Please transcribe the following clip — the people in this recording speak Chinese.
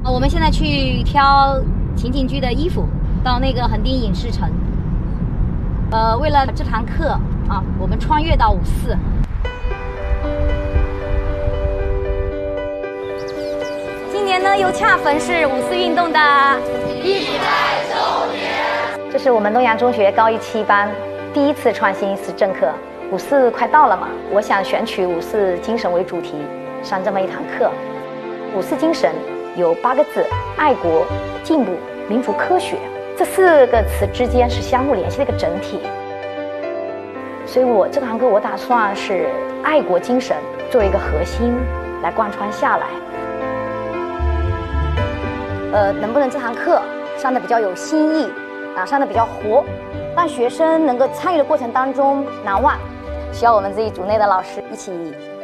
我们现在去挑情景剧的衣服，到那个横滨影视城。为了这堂课啊，我们穿越到54。今年呢，又恰逢是54运动的100周年。这是我们东阳中学高1、7班第一次创新思政课。54快到了嘛，我想选取54精神为主题，上这么一堂课。54精神有8个字：爱国、进步、民主、科学。这4个词之间是相互联系的一个整体。所以我这堂课我打算是爱国精神作为一个核心来贯穿下来。能不能这堂课上的比较有新意啊，上的比较活，让学生能够参与的过程当中难忘，需要我们自己组内的老师一起